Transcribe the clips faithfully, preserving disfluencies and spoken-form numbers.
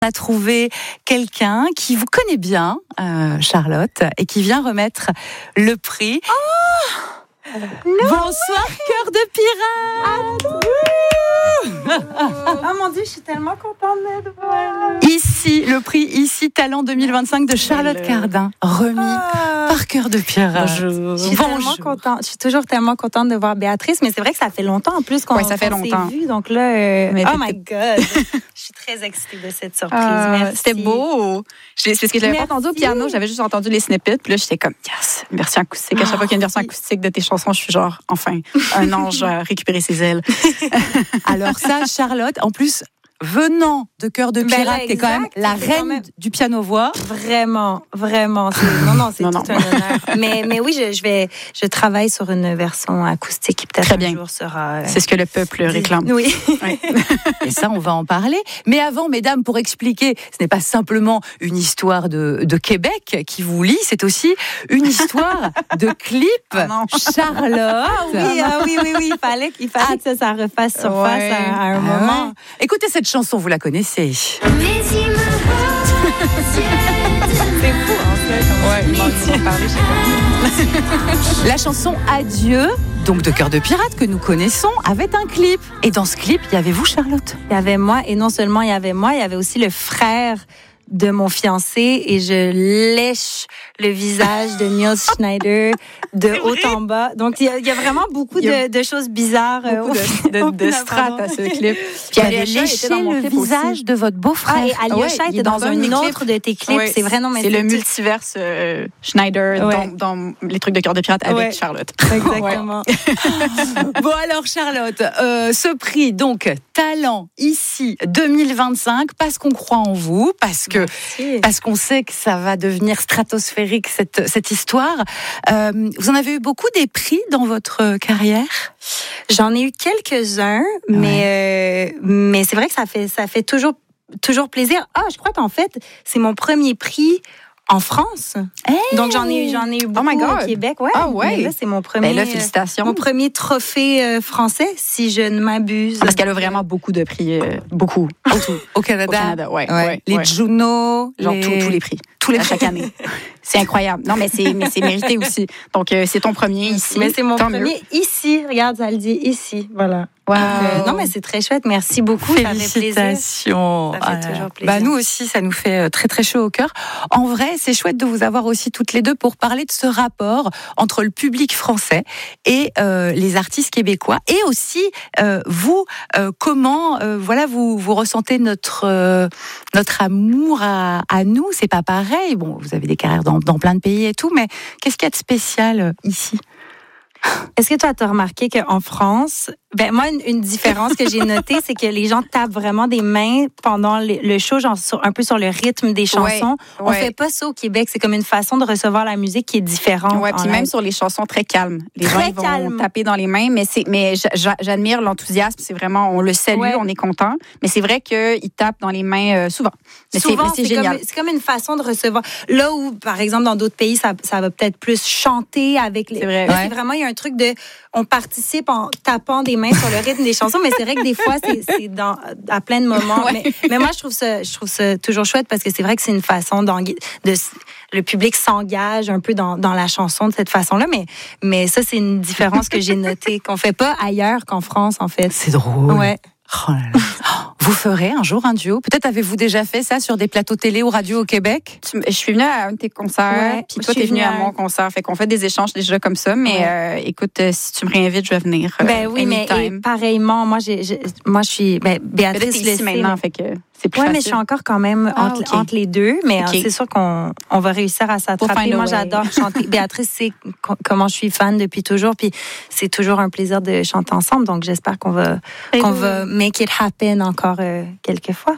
On a trouvé quelqu'un qui vous connaît bien, euh, Charlotte, et qui vient remettre le prix. Oh Bonsoir, cœur de pirate. Oh mon Dieu, je suis tellement contente d'être là. Ici, le prix Ici Talent deux mille vingt-cinq de Charlotte Hello. Cardin, remis Ah. par Cœur de pirate. Je suis tellement contente. Je suis toujours tellement contente de voir Béatrice, mais c'est vrai que ça fait longtemps en plus qu'on, ouais, ça fait qu'on s'est longtemps. vu. Donc là, euh, Mais oh t'étais- my God, je suis très excitée de cette surprise. Ah, Merci. c'était beau. C'est ce que je l'avais pas Merci. entendu au piano, j'avais juste entendu les snippets, puis là j'étais comme yes, une version acoustique. À chaque fois qu'il y a une version acoustique de tes chansons, je suis genre enfin un ange a récupéré ses ailes. Alors ça, Charlotte, en plus, venant de Cœur de Ben pirate, là, t'es quand même exact, la c'est quand reine même- du piano-voix. Vraiment, vraiment. C'est, non, non, c'est Non, tout non. un honneur. Mais, mais oui, je, je vais, je travaille sur une version acoustique qui peut-être Très un bien. jour sera. euh, C'est ce que le peuple réclame. Oui. Ouais. Et ça, on va en parler. Mais avant, mesdames, pour expliquer, ce n'est pas simplement une histoire de, de Québec qui vous lie, c'est aussi une histoire de clip. Ah non. Charlotte. Ah oui, ah oui, oui, oui. Il fallait, il fallait que ça, ça refasse surface Ouais. à, à un Ah moment. ouais. Écoutez cette chanson, vous la connaissez. C'est fou, en fait. Ouais, bon, on va en parler, je sais pas. La chanson Adieu, donc de Cœur de pirate que nous connaissons, avait un clip. Et dans ce clip, il y avait vous, Charlotte. Il y avait moi, et non seulement il y avait moi, il y avait aussi le frère de mon fiancé, et je lèche le visage de Neil Schneider de haut en bas. Donc, il y a, il y a vraiment beaucoup Il y a de, de choses bizarres. euh, Beaucoup de, de, de strates à ce clip. Qui Puis avait Alyosha léché était dans mon le clip visage aussi. de votre beau-frère. Ah, et Alyosha Ouais, il était est dans, dans un de un mes autre de tes clips. Ouais, C'est vrai, non, mais c'est le tout- multiverse euh, Schneider Ouais. dans, dans les trucs de Cœur de pirate avec Ouais. Charlotte. Exactement. Bon alors Charlotte, euh, ce prix donc Talent Ici deux mille vingt-cinq, parce qu'on croit en vous, parce que Merci. parce qu'on sait que ça va devenir stratosphérique cette cette histoire. Euh, vous en avez eu beaucoup des prix dans votre carrière? J'en ai eu quelques-uns, mais, euh, mais c'est vrai que ça fait, ça fait toujours, toujours plaisir. Ah, je crois qu'en fait, c'est mon premier prix en France. Hey! Donc, j'en ai, eu- j'en ai eu beaucoup my God. au Québec. Ouais. Ah ouais. Mais là, c'est mon premier, Ben là, euh, félicitations. mon premier trophée euh, français, si je ne m'abuse. Parce qu'elle a vraiment beaucoup de prix, euh, beaucoup, Au au Canada. Canada. Ouais, Ouais. ouais, Les ouais. Juno, Genre les... tous, tous les prix. Tous les à chaque année. C'est incroyable. Non, mais c'est, mais c'est mérité aussi. Donc, euh, c'est ton premier ici. Mais c'est mon Tant premier mieux. ici. Regarde, ça le dit ici. Voilà. Wow. Euh, non, mais c'est très chouette. Merci beaucoup. Ça fait plaisir. Félicitations. Ça fait Ah là toujours là. plaisir. Bah, nous aussi, ça nous fait euh, très très chaud au cœur. En vrai, c'est chouette de vous avoir aussi toutes les deux pour parler de ce rapport entre le public français et euh, les artistes québécois, et aussi euh, vous, euh, comment euh, voilà vous vous ressentez notre euh, notre amour à, à nous. C'est pas pareil. Bon, vous avez des carrières dans, dans plein de pays et tout, mais qu'est-ce qu'il y a de spécial euh, ici? Est-ce que toi, tu as remarqué qu'en France, ben moi, une, une différence que j'ai notée, c'est que les gens tapent vraiment des mains pendant le, le show, genre sur, un peu sur le rythme des chansons. On ouais. fait pas ça au Québec. C'est comme une façon de recevoir la musique qui est différente. Ouais, en puis live. même sur les chansons très calmes. Les Très gens ils vont calmes. taper dans les mains, mais c'est mais j'a- j'a- j'admire l'enthousiasme, c'est vraiment on le salue, Ouais. on est content, mais c'est vrai qu'ils tapent dans les mains euh, souvent. Mais c'est- Souvent, mais c'est c'est génial. comme, c'est comme une façon de recevoir. Là où, par exemple, dans d'autres pays, ça, ça va peut-être plus chanter avec les. C'est vrai. Là, Ouais. c'est vraiment, il y a un truc de. On participe en tapant des mains sur le rythme des chansons, mais c'est vrai que des fois, c'est, c'est dans, à plein de moments. Ouais. Mais, mais moi, je trouve ça, je trouve ça toujours chouette parce que c'est vrai que c'est une façon d'engui- de. Le public s'engage un peu dans, dans la chanson de cette façon-là, mais, mais ça, c'est une différence que j'ai notée, qu'on fait pas ailleurs qu'en France, en fait. C'est drôle. Ouais. Oh là là. Vous ferez un jour un duo? Peut-être avez-vous déjà fait ça sur des plateaux télé ou radio au Québec? Tu- Je suis venue à un de tes concerts, Ouais, puis je toi, suis t'es venue venue à à- mon concert. Fait qu'on fait des échanges déjà comme ça, mais Ouais. euh, écoute, euh, si tu me réinvites, je vais venir. euh, Ben oui, mais et anytime. pareillement, moi, j'ai, j'ai- moi, je suis, ben, Mais là, Béatrice t'es le ici sait, maintenant, mais- fait que c'est plus Oui, mais je facile. suis encore quand même Ah, entre, ok. entre les deux. Mais Ok. euh, c'est sûr qu'on on va réussir à We'll s'attraper. find a Moi, way. j'adore chanter. Béatrice sait co- comment je suis fan depuis toujours. Puis c'est toujours un plaisir de chanter ensemble. Donc j'espère qu'on va, qu'on va make it happen encore euh, quelques fois.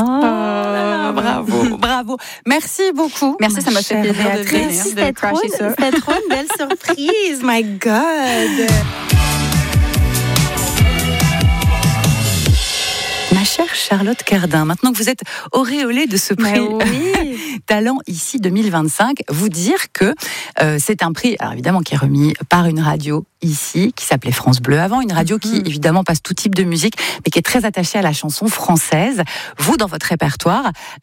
Ah, bravo, bravo. Merci beaucoup. Merci, ça m'a fait chère plaisir de Béatrice. venir. Merci, de c'était trop, crasher ça. c'était trop une belle surprise. My God. Ma chère Charlotte Cardin, maintenant que vous êtes auréolée de ce prix Mais oui. Talent Ici deux mille vingt-cinq, vous dire que euh, c'est un prix, alors évidemment, qui est remis par une radio ici, qui s'appelait France Bleu avant, une radio qui évidemment passe tout type de musique, mais qui est très attachée à la chanson française. Vous, dans votre répertoire,